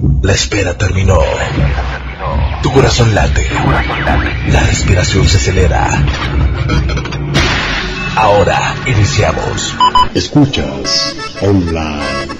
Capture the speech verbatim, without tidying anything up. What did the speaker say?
La espera terminó. Tu corazón late. La respiración se acelera. Ahora iniciamos. Escuchas online.